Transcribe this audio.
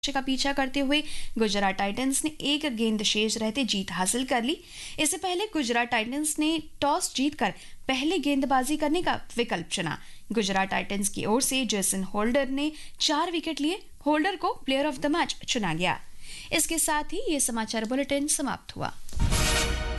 का पीछा करते हुए गुजरात टाइटंस ने एक गेंद शेष रहते जीत हासिल कर ली। इससे पहले गुजरात टाइटंस ने टॉस जीतकर पहले गेंदबाजी करने का विकल्प चुना। गुजरात टाइटंस की ओर से जेसन होल्डर ने 4 विकेट लिए। होल्डर को प्लेयर ऑफ द मैच चुना गया। इसके साथ ही ये समाचार बुलेटिन समाप्त हुआ।